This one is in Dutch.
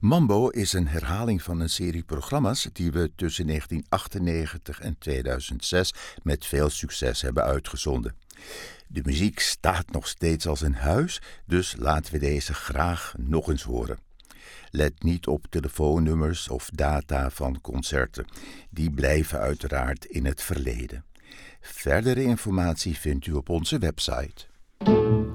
Mambo is een herhaling van een serie programma's die we tussen 1998 en 2006 met veel succes hebben uitgezonden. De muziek staat nog steeds als een huis, dus laten we deze graag nog eens horen. Let niet op telefoonnummers of data van concerten. Die blijven uiteraard in het verleden. Verdere informatie vindt u op onze website.